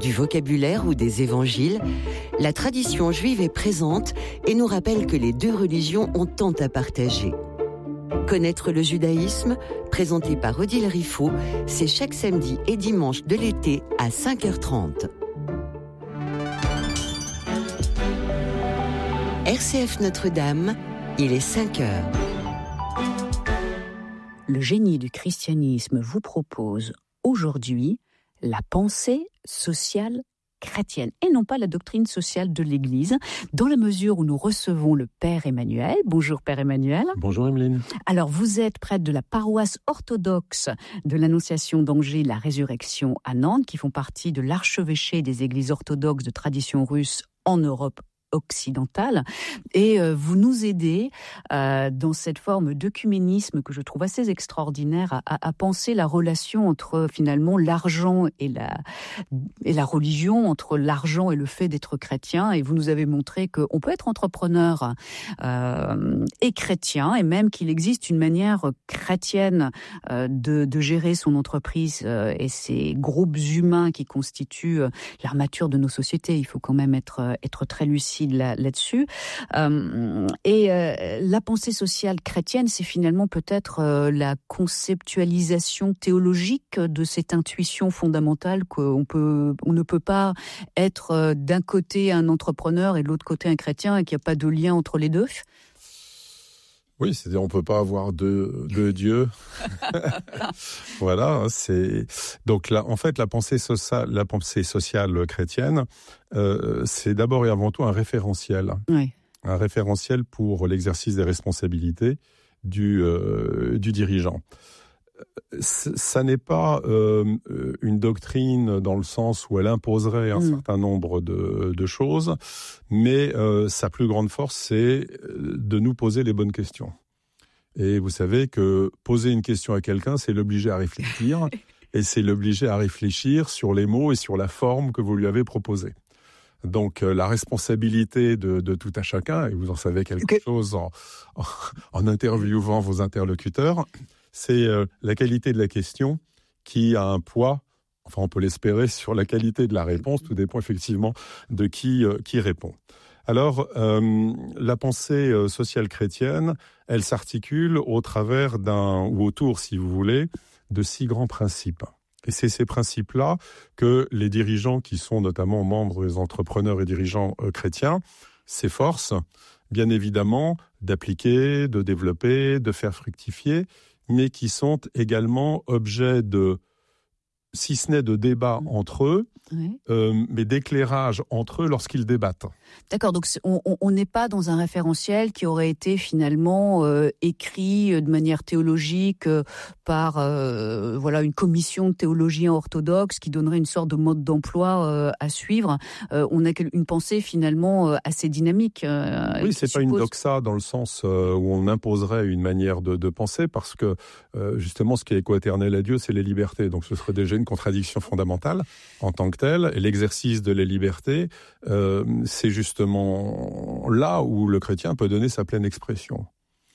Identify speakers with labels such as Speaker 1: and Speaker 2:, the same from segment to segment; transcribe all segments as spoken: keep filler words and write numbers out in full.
Speaker 1: du vocabulaire ou des évangiles, la tradition juive est présente et nous rappelle que les deux religions ont tant à partager. Connaître le judaïsme, présenté par Odile Riffaut, c'est chaque samedi et dimanche de l'été à cinq heures trente. R C F Notre-Dame, il est cinq heures.
Speaker 2: Le génie du christianisme vous propose aujourd'hui la pensée sociale chrétienne et non pas la doctrine sociale de l'Église, dans la mesure où nous recevons le Père Emmanuel. Bonjour Père Emmanuel.
Speaker 3: Bonjour Emeline.
Speaker 2: Alors vous êtes prêtre de la paroisse orthodoxe de l'Annonciation d'Angers, la Résurrection à Nantes, qui font partie de l'archevêché des églises orthodoxes de tradition russe en Europe occidentale, et euh, vous nous aidez euh, dans cette forme d'œcuménisme que je trouve assez extraordinaire à, à, à penser la relation entre finalement l'argent et la, et la religion, entre l'argent et le fait d'être chrétien, et vous nous avez montré qu'on peut être entrepreneur euh, et chrétien, et même qu'il existe une manière chrétienne euh, de, de gérer son entreprise euh, et ces groupes humains qui constituent euh, l'armature de nos sociétés. Il faut quand même être, être très lucide Là, là-dessus. Euh, et euh, la pensée sociale chrétienne, c'est finalement peut-être euh, la conceptualisation théologique de cette intuition fondamentale qu'on peut, on ne peut pas être euh, d'un côté un entrepreneur et de l'autre côté un chrétien et qu'il n'y a pas de lien entre les deux.
Speaker 3: Oui, c'est-à-dire on peut pas avoir deux, deux dieux. Voilà, c'est donc là, en fait, la pensée sociale, la pensée sociale chrétienne, euh, c'est d'abord et avant tout un référentiel,
Speaker 2: oui.
Speaker 3: un référentiel pour l'exercice des responsabilités du euh, du dirigeant. Ça n'est pas euh, une doctrine dans le sens où elle imposerait un mmh. certain nombre de, de choses, mais euh, sa plus grande force, c'est de nous poser les bonnes questions. Et vous savez que poser une question à quelqu'un, c'est l'obliger à réfléchir, et c'est l'obliger à réfléchir sur les mots et sur la forme que vous lui avez proposée. Donc euh, la responsabilité de, de tout à chacun, et vous en savez quelque okay. chose en, en, en interviewant vos interlocuteurs, c'est euh, la qualité de la question qui a un poids, enfin on peut l'espérer, sur la qualité de la réponse. Tout dépend effectivement de qui, euh, qui répond. Alors, euh, la pensée euh, sociale chrétienne, elle s'articule au travers d'un, ou autour, si vous voulez, de six grands principes. Et c'est ces principes-là que les dirigeants, qui sont notamment membres des entrepreneurs et dirigeants euh, chrétiens, s'efforcent, bien évidemment, d'appliquer, de développer, de faire fructifier, mais qui sont également objet de, si ce n'est de débat mmh. entre eux, oui. euh, mais d'éclairage entre eux lorsqu'ils débattent.
Speaker 2: D'accord, donc on n'est pas dans un référentiel qui aurait été finalement euh, écrit de manière théologique euh, par euh, voilà une commission de théologiens orthodoxes qui donnerait une sorte de mode d'emploi euh, à suivre. Euh, on a une pensée finalement euh, assez dynamique. Euh,
Speaker 3: oui, c'est suppose... pas une doxa dans le sens euh, où on imposerait une manière de, de penser, parce que euh, justement ce qui est coéternel à Dieu, c'est les libertés. Donc ce serait déjà une contradiction fondamentale en tant que telle. Et l'exercice de la liberté, euh, c'est justement là où le chrétien peut donner sa pleine expression.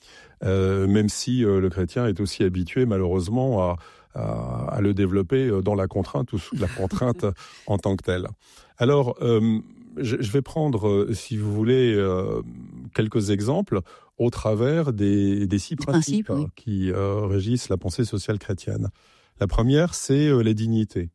Speaker 3: Euh, même si euh, le chrétien est aussi habitué malheureusement à, à, à le développer dans la contrainte ou sous la contrainte en tant que telle. Alors, euh, je, je vais prendre, euh, si vous voulez, euh, quelques exemples au travers des, des six principes, principes oui. qui euh, régissent la pensée sociale chrétienne. La première, c'est euh, la dignité.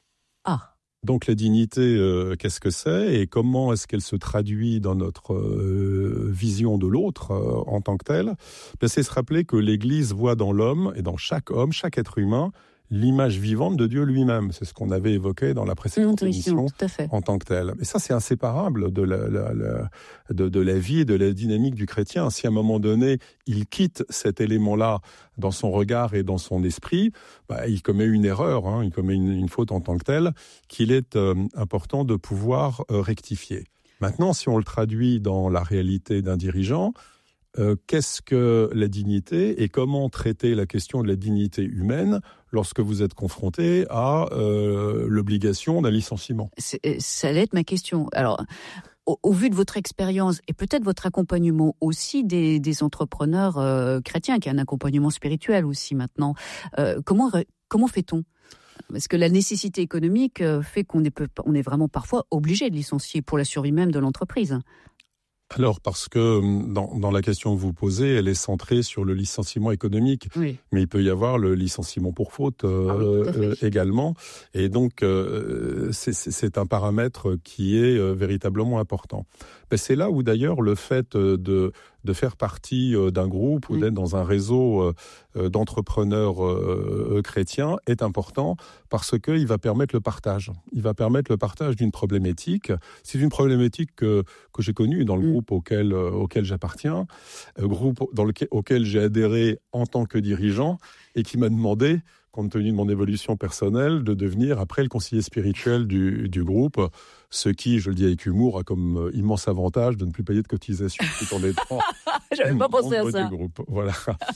Speaker 2: Ah.
Speaker 3: Donc la dignité, euh, qu'est-ce que c'est et comment est-ce qu'elle se traduit dans notre euh, vision de l'autre euh, en tant que telle ? Ben, c'est se rappeler que l'Église voit dans l'homme et dans chaque homme, chaque être humain, l'image vivante de Dieu lui-même. C'est ce qu'on avait évoqué dans la précédente émission en tant que telle. Et ça, c'est inséparable de la, la, la, de, de la vie et de la dynamique du chrétien. Si à un moment donné, il quitte cet élément-là dans son regard et dans son esprit, bah, il commet une erreur, hein, il commet une, une faute en tant que telle, qu'il est euh, important de pouvoir euh, rectifier. Maintenant, si on le traduit dans la réalité d'un dirigeant, Euh, qu'est-ce que la dignité et comment traiter la question de la dignité humaine lorsque vous êtes confronté à euh, l'obligation d'un licenciement ?
Speaker 2: C'est, ça allait être ma question. Alors, au, au vu de votre expérience et peut-être votre accompagnement aussi des, des entrepreneurs euh, chrétiens, qui est un accompagnement spirituel aussi maintenant, euh, comment, comment fait-on ? Parce que la nécessité économique fait qu'on est, on est vraiment parfois obligé de licencier pour la survie même de l'entreprise.
Speaker 3: Alors, parce que dans, dans la question que vous posez, elle est centrée sur le licenciement économique.
Speaker 2: Oui.
Speaker 3: Mais il peut y avoir le licenciement pour faute euh,
Speaker 2: ah oui,
Speaker 3: euh, également. Et donc, euh, c'est, c'est un paramètre qui est euh, véritablement important. Ben, c'est là où, d'ailleurs, le fait de, de faire partie d'un groupe ou d'être dans un réseau euh, d'entrepreneurs euh, chrétiens est important parce qu'il va permettre le partage. Il va permettre le partage d'une problématique. C'est une problématique que, que j'ai connue dans le mm. groupe auquel, euh, auquel j'appartiens, euh, groupe dans lequel, auquel j'ai adhéré en tant que dirigeant et qui m'a demandé, compte tenu de mon évolution personnelle, de devenir après le conseiller spirituel du, du groupe, ce qui, je le dis avec humour, a comme immense avantage de ne plus payer de cotisation tout en étant
Speaker 2: J'avais pas pensé à ça.
Speaker 3: Du groupe. Voilà.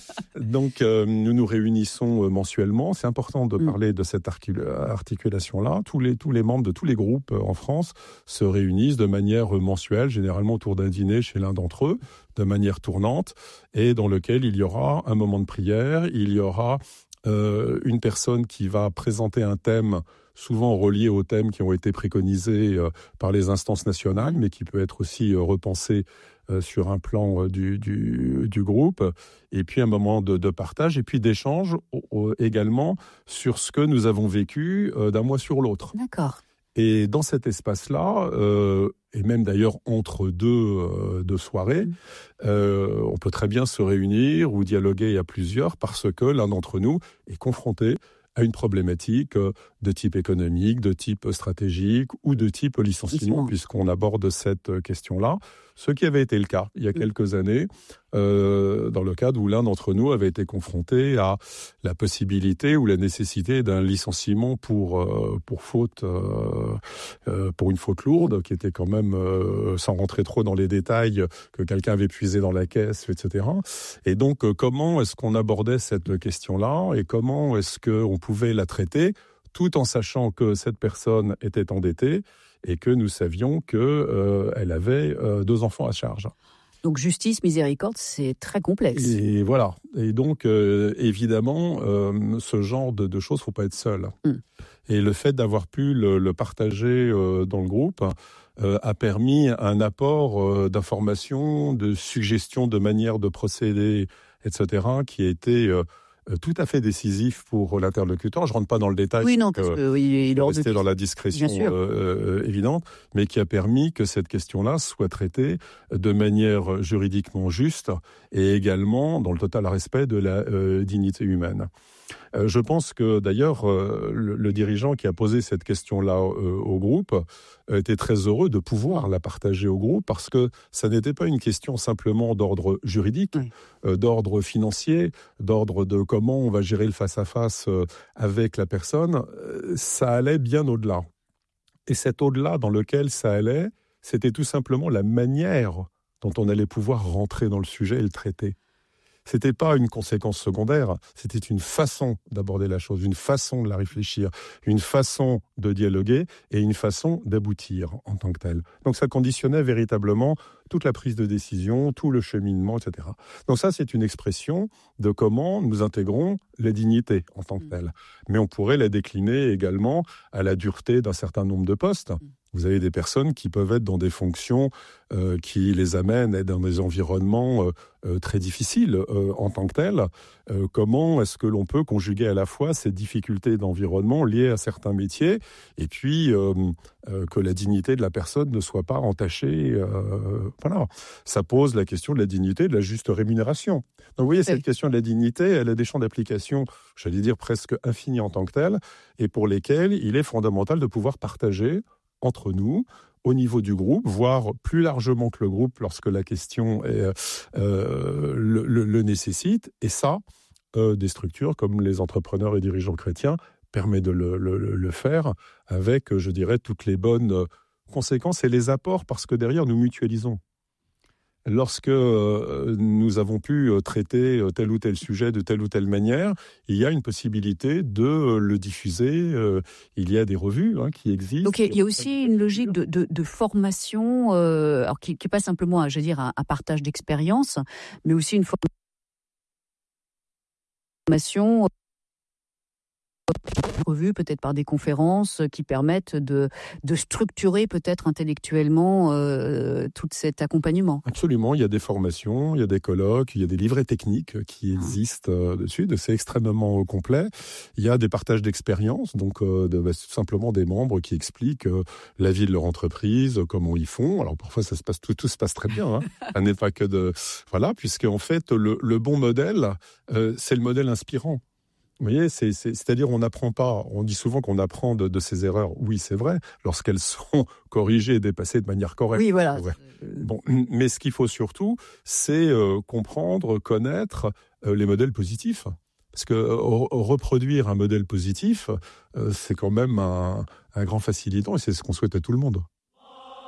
Speaker 3: Donc, euh, nous nous réunissons mensuellement. C'est important de mm. parler de cette articulation-là. Tous les, tous les membres de tous les groupes en France se réunissent de manière mensuelle, généralement autour d'un dîner chez l'un d'entre eux, de manière tournante, et dans lequel il y aura un moment de prière, il y aura euh, une personne qui va présenter un thème souvent reliés aux thèmes qui ont été préconisés euh, par les instances nationales, mais qui peut être aussi euh, repensé euh, sur un plan euh, du, du, du groupe, et puis un moment de, de partage, et puis d'échange euh, également sur ce que nous avons vécu euh, d'un mois sur l'autre.
Speaker 2: D'accord.
Speaker 3: Et dans cet espace-là, euh, et même d'ailleurs entre deux, euh, deux soirées, mmh. euh, on peut très bien se réunir ou dialoguer à plusieurs parce que l'un d'entre nous est confronté à une problématique de type économique, de type stratégique ou de type licenciement, puisqu'on aborde cette question-là. Ce qui avait été le cas il y a quelques années, euh, dans le cadre où l'un d'entre nous avait été confronté à la possibilité ou la nécessité d'un licenciement pour, euh, pour faute, euh, euh, pour une faute lourde, qui était quand même, euh, sans rentrer trop dans les détails, que quelqu'un avait puisé dans la caisse, et cetera. Et donc, euh, comment est-ce qu'on abordait cette question-là et comment est-ce qu'on pouvait la traiter tout en sachant que cette personne était endettée et que nous savions qu'elle euh, avait euh, deux enfants à charge.
Speaker 2: Donc justice, miséricorde, c'est très complexe.
Speaker 3: Et voilà. Et donc, euh, évidemment, euh, ce genre de, de choses, il ne faut pas être seul. Mm. Et le fait d'avoir pu le, le partager euh, dans le groupe euh, a permis un apport euh, d'informations, de suggestions de manière de procéder, et cetera, qui a été... Euh, tout à fait décisif pour l'interlocuteur. Je ne rentre pas dans le détail.
Speaker 2: Oui, non, parce que euh, oui, il
Speaker 3: rester dans la discrétion euh, évidente, mais qui a permis que cette question-là soit traitée de manière juridiquement juste et également dans le total respect de la euh, dignité humaine. Euh, je pense que d'ailleurs, euh, le, le dirigeant qui a posé cette question-là euh, au groupe euh, était très heureux de pouvoir la partager au groupe parce que ça n'était pas une question simplement d'ordre juridique, oui. euh, d'ordre financier, d'ordre de comment on va gérer le face-à-face euh, avec la personne. Euh, ça allait bien au-delà. Et cet au-delà dans lequel ça allait, c'était tout simplement la manière dont on allait pouvoir rentrer dans le sujet et le traiter. C'était pas une conséquence secondaire, c'était une façon d'aborder la chose, une façon de la réfléchir, une façon de dialoguer et une façon d'aboutir en tant que tel. Donc ça conditionnait véritablement toute la prise de décision, tout le cheminement, et cetera. Donc ça, c'est une expression de comment nous intégrons la dignité en tant que telle. Mais on pourrait la décliner également à la dureté d'un certain nombre de postes. Vous avez des personnes qui peuvent être dans des fonctions euh, qui les amènent à être dans des environnements euh, euh, très difficiles euh, en tant que tels. Euh, comment est-ce que l'on peut conjuguer à la fois ces difficultés d'environnement liées à certains métiers et puis euh, euh, que la dignité de la personne ne soit pas entachée euh, voilà. Ça pose la question de la dignité, de la juste rémunération. Donc vous voyez, cette oui. question de la dignité, elle a des champs d'application, j'allais dire presque infinis en tant que tels, et pour lesquels il est fondamental de pouvoir partager entre nous, au niveau du groupe, voire plus largement que le groupe lorsque la question est, euh, le, le, le nécessite. Et ça, euh, des structures comme les entrepreneurs et dirigeants chrétiens permettent de le, le, le faire avec, je dirais, toutes les bonnes conséquences et les apports, parce que derrière, nous mutualisons. Lorsque euh, nous avons pu euh, traiter euh, tel ou tel sujet de telle ou telle manière, il y a une possibilité de euh, le diffuser. Euh, il y a des revues hein, qui existent.
Speaker 2: Donc il y a aussi une logique de, de, de formation, euh, alors qui n'est pas simplement, je veux dire, un, un partage d'expérience, mais aussi une formation revues, peut-être par des conférences qui permettent de, de structurer peut-être intellectuellement euh, tout cet accompagnement.
Speaker 3: Absolument, il y a des formations, il y a des colloques, il y a des livrets techniques qui existent euh, dessus, c'est extrêmement euh, complet. Il y a des partages d'expériences, donc euh, de, bah, simplement des membres qui expliquent euh, la vie de leur entreprise, comment ils font. Alors parfois ça se passe tout, tout se passe très bien, hein. Ça n'est pas que de voilà, puisque en fait le, le bon modèle, euh, c'est le modèle inspirant. Vous voyez, c'est, c'est, c'est-à-dire on n'apprend pas, on dit souvent qu'on apprend de, de ses erreurs. Oui, c'est vrai, lorsqu'elles sont corrigées et dépassées de manière correcte.
Speaker 2: Oui, voilà.
Speaker 3: Ouais. Bon, mais ce qu'il faut surtout, c'est euh, comprendre, connaître euh, les modèles positifs. Parce que euh, reproduire un modèle positif, euh, c'est quand même un, un grand facilitant et c'est ce qu'on souhaite à tout le monde.